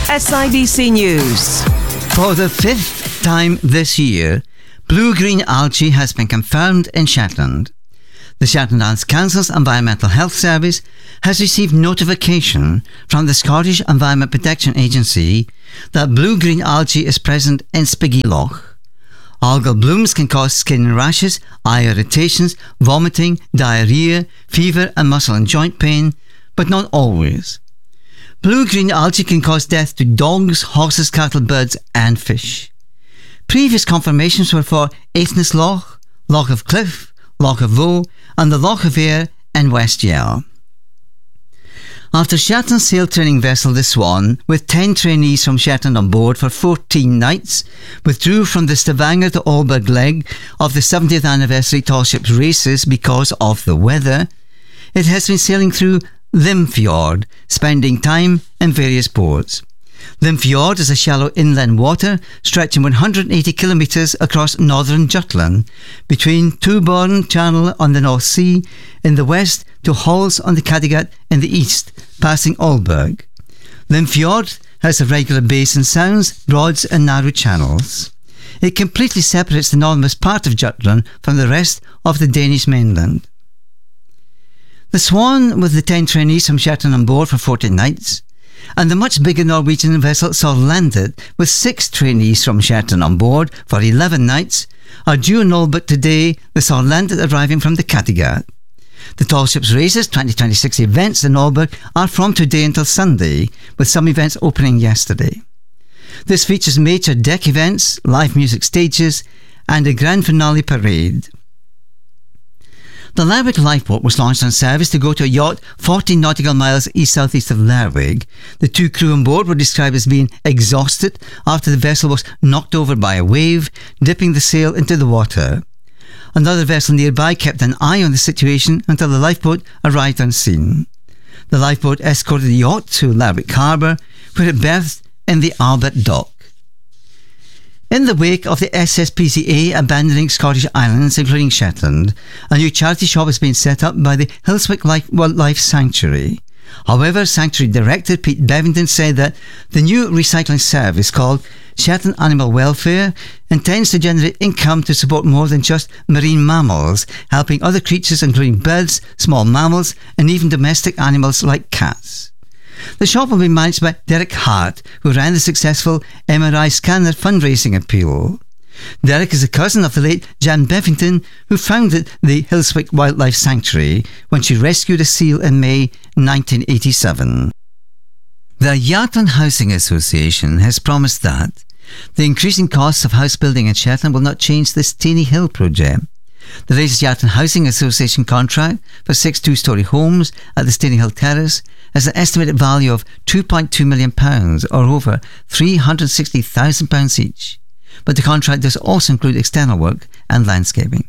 SIBC News. For the fifth time this year, blue-green algae has been confirmed in Shetland. The Shetland Islands Council's Environmental Health Service has received notification from the Scottish Environment Protection Agency that blue-green algae is present in Spiggy Loch. Algal blooms can cause skin rashes, eye irritations, vomiting, diarrhea, fever and muscle and joint pain, but not always. Blue-green algae can cause death to dogs, horses, cattle, birds and fish. Previous confirmations were for Aithnes Loch, Loch of Cliff, Loch of Voe and the Loch of Ayr in West Yell. After Shetland sail training vessel the Swan, with 10 trainees from Shetland on board for 14 nights, withdrew from the Stavanger to Aalborg leg of the 70th anniversary tall ships races because of the weather, it has been sailing through Limfjord, spending time in various ports. Limfjord is a shallow inland water stretching 180 kilometres across northern Jutland, between Tuborn Channel on the North Sea in the west to Hals on the Kattegat in the east, passing Aalborg. Limfjord has irregular basin sounds, broads and narrow channels. It completely separates the northernmost part of Jutland from the rest of the Danish mainland. The Swan, with the 10 trainees from Shetland on board for 14 nights, and the much bigger Norwegian vessel Sorlandet, with 6 trainees from Shetland on board for 11 nights, are due in Aalborg today, with Sorlandet arriving from the Kattegat. The Tall Ships Races 2026 events in Aalborg are from today until Sunday, with some events opening yesterday. This features major deck events, live music stages, and a grand finale parade. The Lerwick lifeboat was launched on service to go to a yacht 14 nautical miles east-southeast of Lerwick. The 2 crew on board were described as being exhausted after the vessel was knocked over by a wave, dipping the sail into the water. Another vessel nearby kept an eye on the situation until the lifeboat arrived on scene. The lifeboat escorted the yacht to Lerwick Harbour, where it berthed in the Albert Dock. In the wake of the SSPCA abandoning Scottish islands, including Shetland, a new charity shop has been set up by the Hillswick Wildlife Sanctuary. However, Sanctuary Director Pete Bevington said that the new recycling service, called Shetland Animal Welfare, intends to generate income to support more than just marine mammals, helping other creatures including birds, small mammals and even domestic animals like cats. The shop will be managed by Derek Hart, who ran the successful MRI scanner fundraising appeal. Derek is a cousin of the late Jan Bevington, who founded the Hillswick Wildlife Sanctuary when she rescued a seal in May 1987. The Yarton Housing Association has promised that the increasing costs of house building in Shetland will not change the Steny Hill project. The latest Yarton Housing Association contract for 6 two-storey homes at the Steny Hill Terrace has an estimated value of £2.2 million, or over £360,000 each. But the contract does also include external work and landscaping.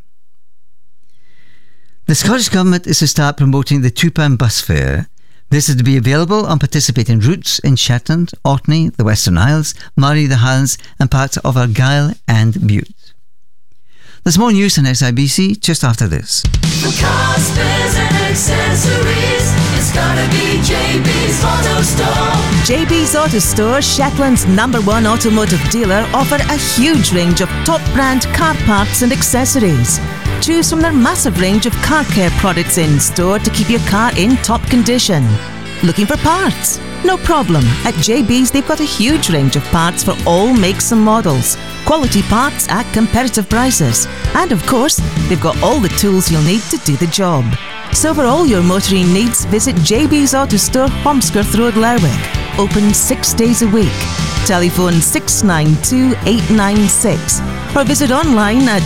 The Scottish Government is to start promoting the £2 bus fare. This is to be available on participating routes in Shetland, Orkney, the Western Isles, Moray, the Highlands and parts of Argyll and Bute. There's more news on SIBC just after this. For cars, spares and accessories, it's gotta be JB's Auto Store. JB's Auto Store, Shetland's #1 automotive dealer, offer a huge range of top brand car parts and accessories. Choose from their massive range of car care products in store to keep your car in top condition. Looking for parts? No problem. At JB's they've got a huge range of parts for all makes and models. Quality parts at competitive prices. And of course, they've got all the tools you'll need to do the job. So for all your motoring needs, visit JB's Auto Store, Holmskirth Road, Lerwick. Open 6 days a week. Telephone 692 896 or visit online at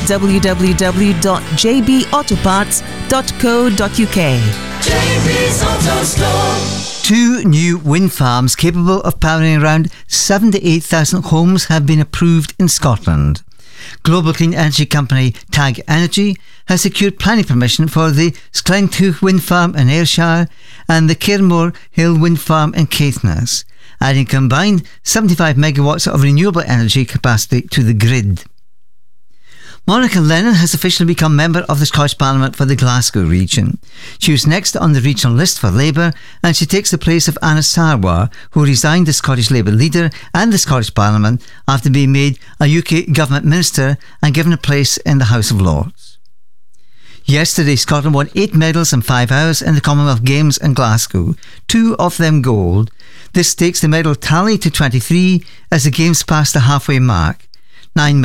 www.jbautoparts.co.uk. JB's Auto Store. 2 new wind farms capable of powering around 78,000 homes have been approved in Scotland. Global clean energy company TAG Energy has secured planning permission for the Sklentuch wind farm in Ayrshire and the Cairnmore Hill wind farm in Caithness, adding combined 75 megawatts of renewable energy capacity to the grid. Monica Lennon has officially become member of the Scottish Parliament for the Glasgow region. She was next on the regional list for Labour, and she takes the place of Anna Sarwar, who resigned as Scottish Labour leader and the Scottish Parliament after being made a UK government minister and given a place in the House of Lords. Yesterday, Scotland won 8 medals in 5 hours in the Commonwealth Games in Glasgow, 2 of them gold. This takes the medal tally to 23 as the Games pass the halfway mark. 9